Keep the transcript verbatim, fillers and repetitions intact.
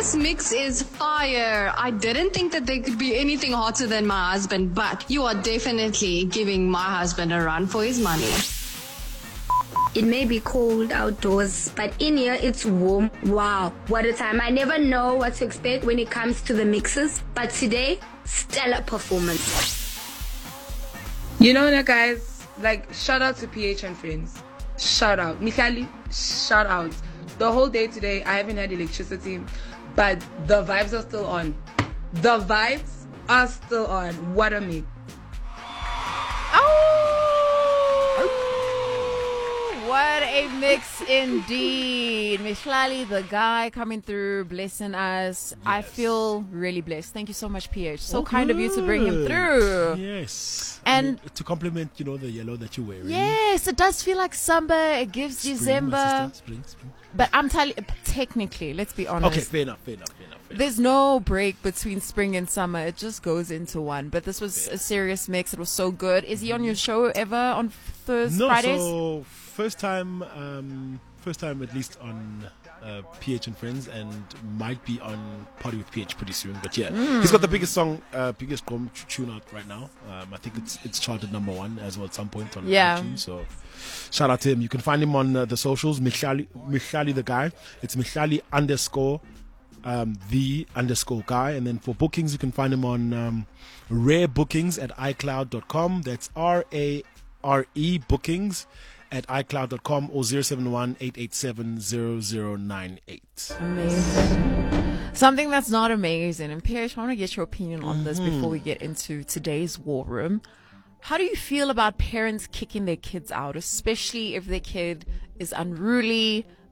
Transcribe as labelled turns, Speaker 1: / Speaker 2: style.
Speaker 1: This mix is fire. I didn't think that there could be anything hotter than my husband, but you are definitely giving my husband a run for his money.
Speaker 2: It may be cold outdoors, but in here it's warm. Wow, what a time. I never know what to expect when it comes to the mixes, but today, stellar performance.
Speaker 3: You know that, guys, like, shout out to P H and friends. Shout out. Michali, shout out. The whole day today, I haven't had electricity, but the vibes are still on. The vibes are still on. What a mix.
Speaker 4: What a mix indeed. Mihlali, the guy coming through, blessing us. Yes. I feel really blessed. Thank you so much, P H. So oh, kind good. of you to bring him through.
Speaker 5: Yes.
Speaker 4: And
Speaker 5: to compliment, you know, the yellow that you're wearing.
Speaker 4: Yes, it does feel like summer. It gives spring, December.
Speaker 5: Spring, spring.
Speaker 4: But I'm telling you, technically, let's be honest.
Speaker 5: Okay, fair enough, fair enough, fair enough. Fair
Speaker 4: There's
Speaker 5: enough.
Speaker 4: no break between spring and summer. It just goes into one. But this was fair. a serious mix. It was so good. Is he on your show ever on Thursdays?
Speaker 5: No,
Speaker 4: Fridays?
Speaker 5: so first time, um, first time at least on uh, P H and Friends, and might be on Party with P H pretty soon. But yeah, mm. he's got the biggest song, uh, biggest Gqom tune out right now. Um, I think it's it's charted number one as well at some point on
Speaker 4: yeah.
Speaker 5: iTunes. So shout out to him. You can find him on uh, the socials. Mihlali, Mihlali the guy. It's Mihlali underscore um, the underscore guy. And then for bookings, you can find him on um, rare bookings at icloud dot com. That's R A R E bookings at icloud dot com or zero seven one, eight eight seven, zero zero nine eight.
Speaker 4: Amazing. Something that's not amazing. And Pierce, I want to get your opinion on this
Speaker 5: Mm-hmm.
Speaker 4: before we get into today's war room. How do you feel about parents kicking their kids out, especially if their kid is unruly,